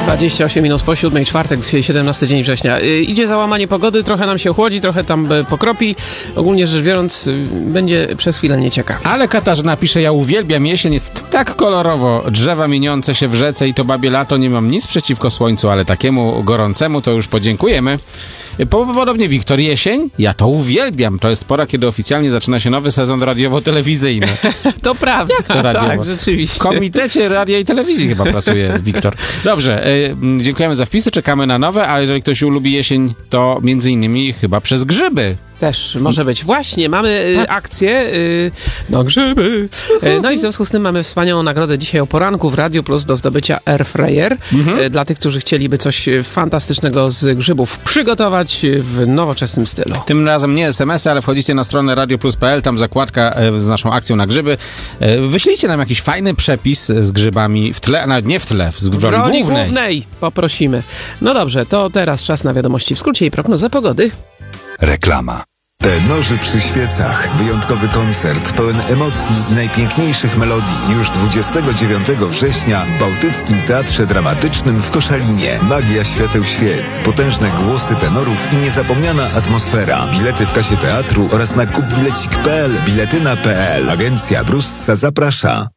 28 minut po 7, czwartek, 17 dzień września. Idzie załamanie pogody, trochę nam się chłodzi, trochę tam pokropi. Ogólnie rzecz biorąc, będzie przez chwilę nieciekawie. Ale Katarzyna pisze, ja uwielbiam jesień, jest tak kolorowo. Drzewa mieniące się w rzece i to babie lato. Nie mam nic przeciwko słońcu, ale takiemu gorącemu to już podziękujemy. Podobnie Wiktor, jesień? Ja to uwielbiam. To jest pora, kiedy oficjalnie zaczyna się nowy sezon radiowo-telewizyjny. To prawda, to radiowo? tak, rzeczywiście. W Komitecie Radia i Telewizji chyba pracuje Wiktor. Dobrze, dziękujemy za wpisy, czekamy na nowe, ale jeżeli ktoś lubi jesień, to między innymi chyba przez grzyby. Też może być. Właśnie, mamy akcję na grzyby. No i w związku z tym mamy wspaniałą nagrodę dzisiaj o poranku w Radiu Plus do zdobycia Airfryer. Dla tych, którzy chcieliby coś fantastycznego z grzybów przygotować w nowoczesnym stylu. Tym razem nie SMS-y, ale wchodzicie na stronę radioplus.pl, tam zakładka z naszą akcją na grzyby. Wyślijcie nam jakiś fajny przepis z grzybami w tle, a nawet nie w tle, w roli głównej. Poprosimy. No dobrze, to teraz czas na wiadomości w skrócie i prognozę pogody. Reklama. Tenorzy przy świecach. Wyjątkowy koncert pełen emocji i najpiękniejszych melodii. Już 29 września w Bałtyckim Teatrze Dramatycznym w Koszalinie. Magia świateł świec, potężne głosy tenorów i niezapomniana atmosfera. Bilety w kasie teatru oraz na kupbilecik.pl, biletyna.pl. Agencja Brussa zaprasza.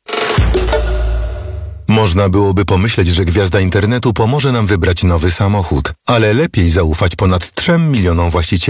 Można byłoby pomyśleć, że gwiazda internetu pomoże nam wybrać nowy samochód, ale lepiej zaufać ponad 3 milionom właścicieli.